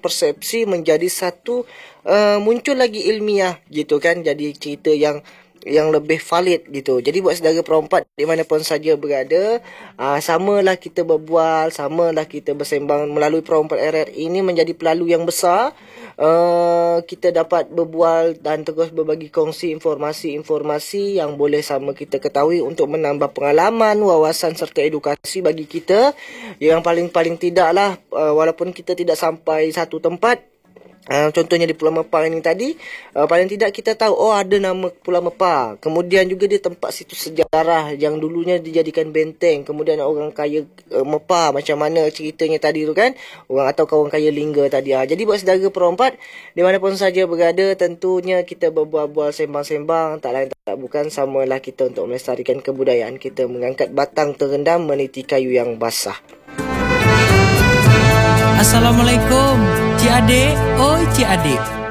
persepsi menjadi satu muncul lagi ilmiah gitu kan, jadi cerita yang lebih valid gitu. Jadi buat saudara perempat di mana pun saja berada, samalah kita berbual, samalah kita bersembang melalui perempat RRI ini menjadi pelalu yang besar. Kita dapat berbual dan terus berbagi kongsi informasi-informasi yang boleh sama kita ketahui untuk menambah pengalaman, wawasan serta edukasi bagi kita. Yang paling tidaklah, walaupun kita tidak sampai satu tempat, contohnya di Pulau Mepar ini tadi, paling tidak kita tahu ada nama Pulau Mepar. Kemudian juga dia tempat situs sejarah yang dulunya dijadikan benteng. Kemudian orang kaya Mepar macam mana ceritanya tadi tu kan, orang atau kawan kaya Lingga tadi. Jadi buat saudara perempat di mana pun saja berada, tentunya kita berbual-bual sembang-sembang, tak lain tak bukan samalah kita untuk melestarikan kebudayaan kita, mengangkat batang terendam meniti kayu yang basah. Assalamualaikum, Cik Adik. Oh, Cik Adik.